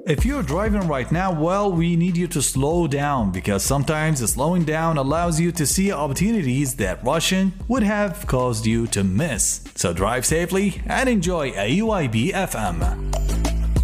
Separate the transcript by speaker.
Speaker 1: If you're driving right now, well, we need you to slow down because sometimes slowing down allows you to see opportunities that rushing would have caused you to miss. So drive safely and enjoy AUIB FM.